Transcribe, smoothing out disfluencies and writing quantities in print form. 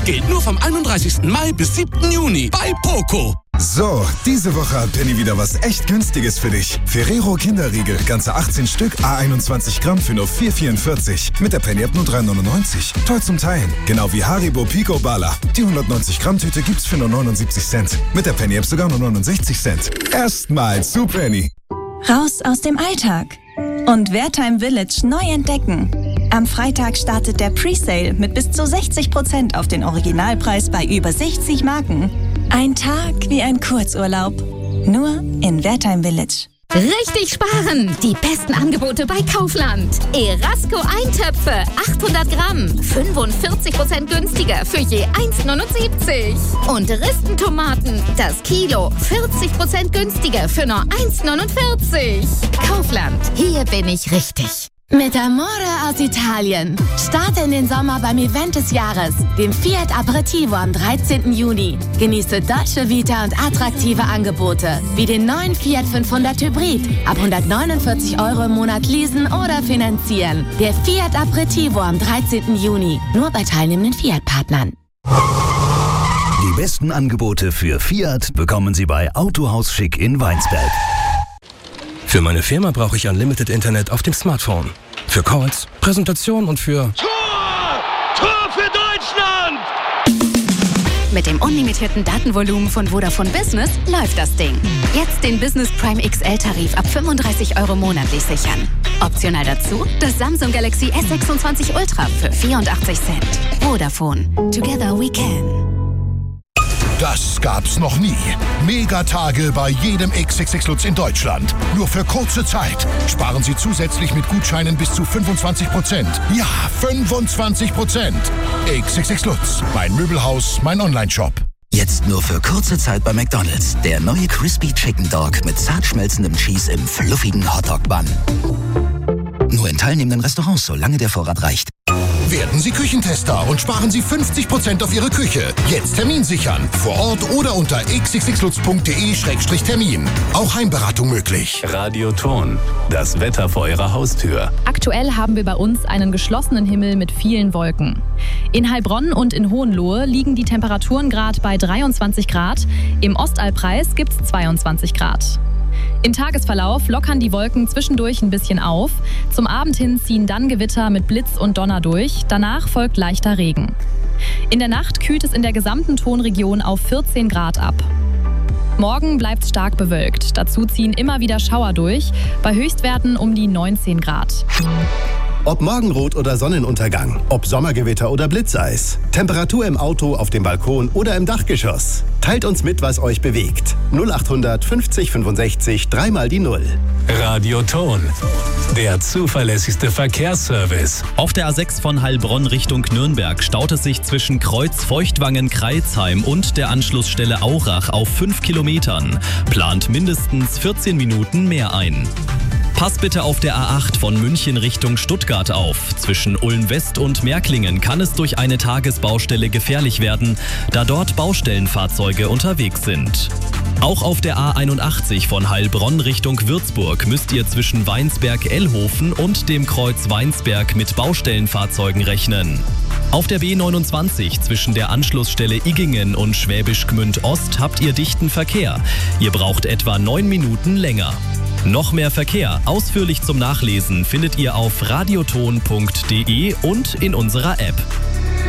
Geht nur vom 31. Mai bis 7. Juni bei Poco. So, diese Woche hat Penny wieder was echt Günstiges für dich. Ferrero Kinderriegel, ganze 18 Stück, A21 Gramm für nur 4,44. Mit der Penny-App nur 3,99. Toll zum Teilen. Genau wie Haribo Pico Bala. Die 190 Gramm Tüte gibt's für nur 79 Cent. Mit der Penny-App sogar nur 69 Cent. Erstmal zu Penny. Raus aus dem Alltag und Wertheim Village neu entdecken. Am Freitag startet der Presale mit bis zu 60% auf den Originalpreis bei über 60 Marken. Ein Tag wie ein Kurzurlaub. Nur in Wertheim Village. Richtig sparen! Die besten Angebote bei Kaufland. Erasco Eintöpfe, 800 Gramm, 45% günstiger für je 1,79. Und Ristentomaten, das Kilo, 40% günstiger für nur 1,49. Kaufland, hier bin ich richtig. Mit Amore aus Italien. Starte in den Sommer beim Event des Jahres, dem Fiat Aperitivo am 13. Juni. Genieße Dolce Vita und attraktive Angebote, wie den neuen Fiat 500 Hybrid. Ab 149 € im Monat leasen oder finanzieren. Der Fiat Aperitivo am 13. Juni. Nur bei teilnehmenden Fiat-Partnern. Die besten Angebote für Fiat bekommen Sie bei Autohaus Schick in Weinsberg. Für meine Firma brauche ich Unlimited Internet auf dem Smartphone. Für Calls, Präsentation und für... Tor für Deutschland! Mit dem unlimitierten Datenvolumen von Vodafone Business läuft das Ding. Jetzt den Business Prime XL-Tarif ab 35 € monatlich sichern. Optional dazu das Samsung Galaxy S26 Ultra für 84 Cent. Vodafone. Together we can. Das gab's noch nie. Megatage bei jedem XXX Lutz in Deutschland. Nur für kurze Zeit. Sparen Sie zusätzlich mit Gutscheinen bis zu 25%. Ja, 25%. XXX Lutz. Mein Möbelhaus, mein Onlineshop. Jetzt nur für kurze Zeit bei McDonald's. Der neue Crispy Chicken Dog mit zart schmelzendem Cheese im fluffigen Hotdog-Bun. Nur in teilnehmenden Restaurants, solange der Vorrat reicht. Werden Sie Küchentester und sparen Sie 50% auf Ihre Küche. Jetzt Termin sichern. Vor Ort oder unter xxxlutz.de/termin. Auch Heimberatung möglich. Radio Ton. Das Wetter vor Ihrer Haustür. Aktuell haben wir bei uns einen geschlossenen Himmel mit vielen Wolken. In Heilbronn und in Hohenlohe liegen die Temperaturen gerade bei 23 Grad. Im Ostalbkreis gibt's 22 Grad. Im Tagesverlauf lockern die Wolken zwischendurch ein bisschen auf. Zum Abend hin ziehen dann Gewitter mit Blitz und Donner durch. Danach folgt leichter Regen. In der Nacht kühlt es in der gesamten Tonregion auf 14 Grad ab. Morgen bleibt es stark bewölkt. Dazu ziehen immer wieder Schauer durch, bei Höchstwerten um die 19 Grad. Ob Morgenrot oder Sonnenuntergang, ob Sommergewitter oder Blitzeis, Temperatur im Auto, auf dem Balkon oder im Dachgeschoss. Teilt uns mit, was euch bewegt. 0800 50 65 3 mal die 0. Radio Ton. Der zuverlässigste Verkehrsservice. Auf der A6 von Heilbronn Richtung Nürnberg staut es sich zwischen Kreuz Feuchtwangen-Kreilsheim und der Anschlussstelle Aurach auf 5 Kilometern. Plant mindestens 14 Minuten mehr ein. Pass bitte auf der A8 von München Richtung Stuttgart auf. Zwischen Ulm-West und Märklingen kann es durch eine Tagesbaustelle gefährlich werden, da dort Baustellenfahrzeuge unterwegs sind. Auch auf der A81 von Heilbronn Richtung Würzburg müsst ihr zwischen Weinsberg-Ellhofen und dem Kreuz Weinsberg mit Baustellenfahrzeugen rechnen. Auf der B29 zwischen der Anschlussstelle Iggingen und Schwäbisch Gmünd Ost habt ihr dichten Verkehr. Ihr braucht etwa 9 Minuten länger. Noch mehr Verkehr, ausführlich zum Nachlesen, findet ihr auf radioton.de und in unserer App.